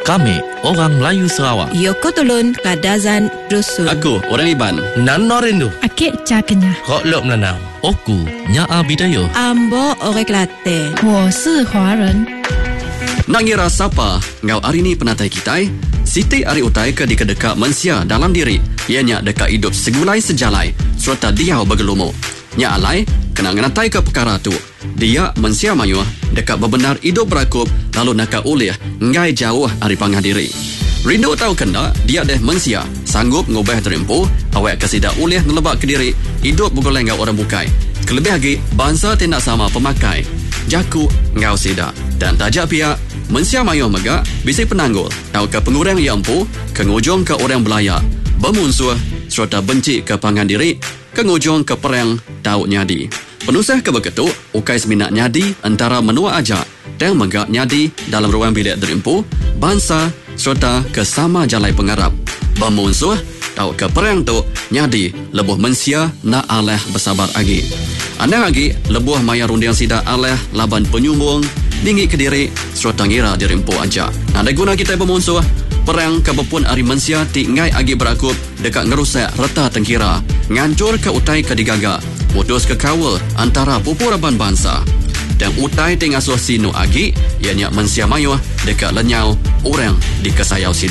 Kami orang Melayu Sarawak. Yoko Tolon Kadazan Dusun. Aku orang Iban. Nan Norindu. Akik Cakenya. Kok lok menanam. Oku Nyaa Bidayo. Ambo Orang Kelantan. 我是华人。 Nak ngira siapa ngau hari ni penatai kitai? Siti ari utai ke dikadeka mensia dalam diri. Ianya deka hidup segulai sejalai serta dia bergelumuk. Nya alai kena ngenatai ke perkara tu. Dia mensia mayuh deka bebenar hidup berakup lalu nak ulih ngai jauh ari pangah diri. Rindu tahu kena dia deh mensia sanggup ngubah terimpu awak kesida ulih ngelebak ke diri hidup bergoleng ngau orang bukai. Kelebih lagi bangsa tidak sama pemakai. Jaku ngau sida dan tajak pihak mensia mayuh megak bisi penanggul tahu ke pengurang yang empu kengujung ke orang belaya bermusuh serta benci ke pangan diri kengujung ke perang tahu nyadi penusah ke beketuk ukai seminat nyadi antara menua ajak dan megak nyadi dalam ruang bilik derimpu bangsa serta ke sama jalai pengarap bermusuh tahu ke perang tu nyadi lebuh mensia nak aleh bersabar lagi anda lagi lebuh maya rundiang sida aleh laban penyumbung dinggi ke diri serta ngira dirimpu aja. Ada guna kita bermusuh perang kebepun ari mensia ti ngai agi berakup dekat ngerusak reta tengkira ngancur ke utai ke digaga mutus ke kawal antara pupuraban bangsa dan utai tengasuh sinu agi ianya mensia mayuh dekat lenyau orang di kesayau sida.